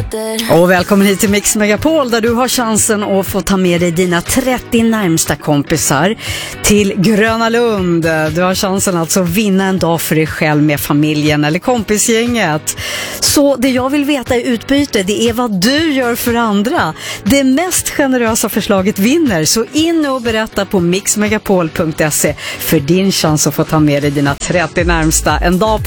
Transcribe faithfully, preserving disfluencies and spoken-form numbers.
Och välkommen hit till Mix Megapol där du har chansen att få ta med dig dina trettio närmsta kompisar till Gröna Lund. Du har chansen alltså att vinna en dag för dig själv med familjen eller kompisgänget. Så det jag vill veta i utbyte, det är vad du gör för andra. Det mest generösa förslaget vinner, så in och berätta på mix megapol punkt se för din chans att få ta med dig dina trettio närmsta en dag på